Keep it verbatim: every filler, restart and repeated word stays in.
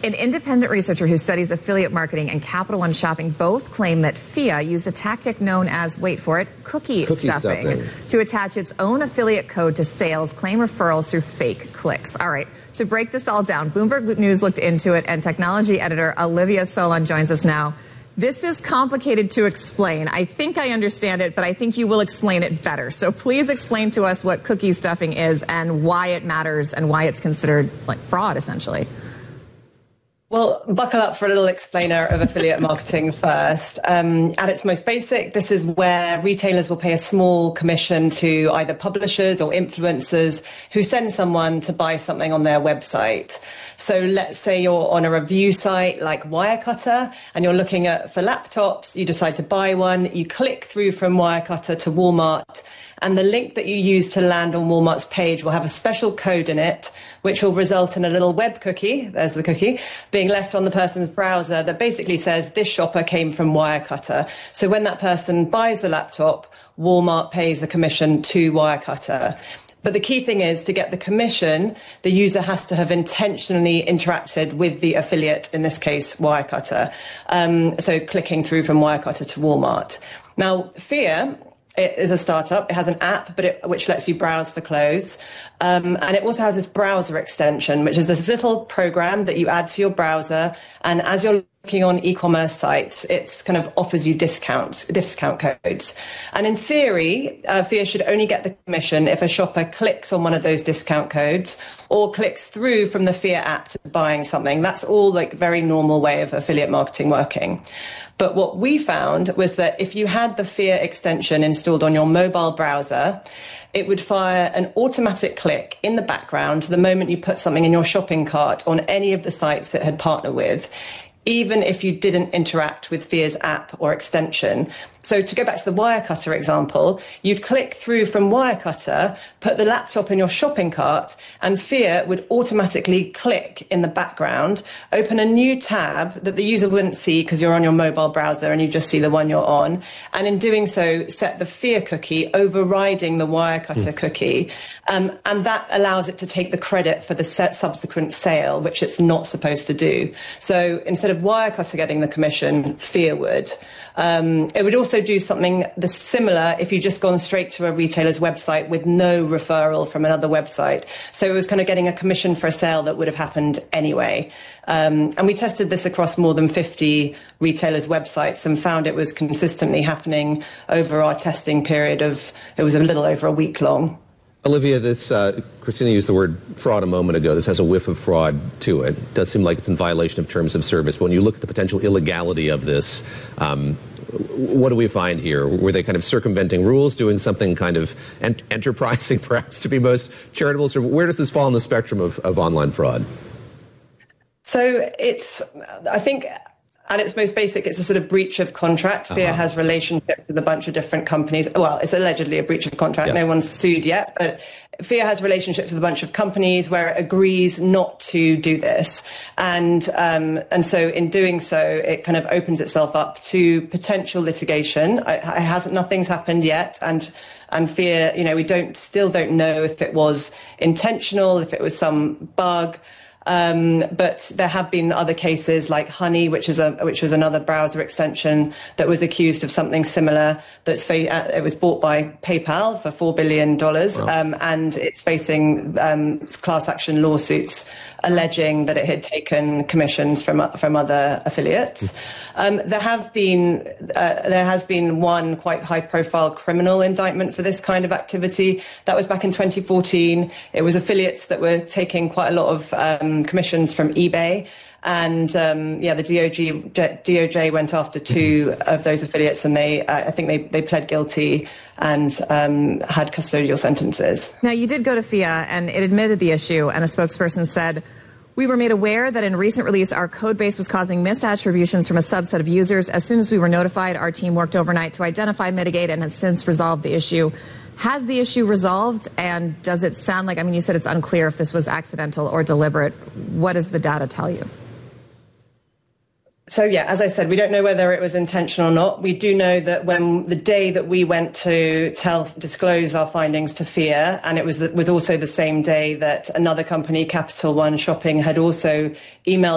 An independent researcher who studies affiliate marketing and Capital One Shopping both claim that F I A used a tactic known as, wait for it, cookie, cookie stuffing, stuffing to attach its own affiliate code to sales, claim referrals through fake clicks. All right, to break this all down, Bloomberg News looked into it, and technology editor Olivia Solon joins us now. This is complicated to explain. I think I understand it, but I think you will explain it better. So please explain to us what cookie stuffing is and why it matters and why it's considered like fraud, essentially. Well, buckle up for a little explainer of affiliate marketing first. Um, at its most basic, this is where retailers will pay a small commission to either publishers or influencers who send someone to buy something on their website. So let's say you're on a review site like Wirecutter and you're looking at for laptops, you decide to buy one, you click through from Wirecutter to Walmart, and the link that you use to land on Walmart's page will have a special code in it, which will result in a little web cookie, there's the cookie, being left on the person's browser that basically says this shopper came from Wirecutter. So when that person buys the laptop, Walmart pays a commission to Wirecutter. But the key thing is, to get the commission, the user has to have intentionally interacted with the affiliate, in this case, Wirecutter. Um, so clicking through from Wirecutter to Walmart. Now, F I A, it is a startup. It has an app, but it, which lets you browse for clothes. Um, and it also has this browser extension, which is this little program that you add to your browser. And as you're looking on e-commerce sites, it's kind of offers you discounts, discount codes. And in theory, uh, F I A should only get the commission if a shopper clicks on one of those discount codes or clicks through from the F I A app to buying something. That's all like very normal way of affiliate marketing working. But what we found was that if you had the F I A extension installed on your mobile browser, it would fire an automatic click in the background the moment you put something in your shopping cart on any of the sites it had partnered with, even if you didn't interact with F I A's app or extension. So to go back to the Wirecutter example, you'd click through from Wirecutter, put the laptop in your shopping cart, and F I A would automatically click in the background, open a new tab that the user wouldn't see because you're on your mobile browser and you just see the one you're on. And in doing so, set the F I A cookie overriding the Wirecutter mm. cookie. Um, and that allows it to take the credit for the set subsequent sale, which it's not supposed to do. So instead of Wirecutter getting the commission, F I A would. Um, it would also do something the similar if you just gone straight to a retailer's website with no referral from another website. So it was kind of getting a commission for a sale that would have happened anyway. Um, and we tested this across more than fifty retailers' websites and found it was consistently happening over our testing period of, it was a little over a week long. Olivia, this, uh, Christina used the word fraud a moment ago. This has a whiff of fraud to it. It does seem like it's in violation of terms of service. But when you look at the potential illegality of this, um, what do we find here? Were they kind of circumventing rules, doing something kind of ent- enterprising, perhaps, to be most charitable? So where does this fall on the spectrum of, of online fraud? So it's, I think, at its most basic, it's a sort of breach of contract. Uh-huh. F I A has relationships with a bunch of different companies. Well, it's allegedly a breach of contract. Yes. No one's sued yet, but F I A has relationships with a bunch of companies where it agrees not to do this. And um, and so in doing so, it kind of opens itself up to potential litigation. It hasn't, nothing's happened yet. And and F I A, you know, we don't still don't know if it was intentional, if it was some bug. Um, but there have been other cases like Honey, which is a which was another browser extension that was accused of something similar. That's fa- it was bought by PayPal for four billion dollars, wow. um, and it's facing um, class action lawsuits alleging that it had taken commissions from from other affiliates. Um, there have been uh, there has been one quite high profile criminal indictment for this kind of activity. That was back in twenty fourteen. It was affiliates that were taking quite a lot of um, commissions from eBay. And um, yeah, the D O J, D O J went after two of those affiliates, and they, uh, I think they, they pled guilty and um, had custodial sentences. Now, you did go to F I A, and it admitted the issue, and a spokesperson said, "We were made aware that in recent release, our code base was causing misattributions from a subset of users. As soon as we were notified, our team worked overnight to identify, mitigate, and has since resolved the issue." Has the issue resolved? And does it sound like, I mean, you said it's unclear if this was accidental or deliberate. What does the data tell you? So, yeah, as I said, we don't know whether it was intentional or not. We do know that when the day that we went to tell, disclose our findings to F I A, and it was, was also the same day that another company, Capital One Shopping, had also emailed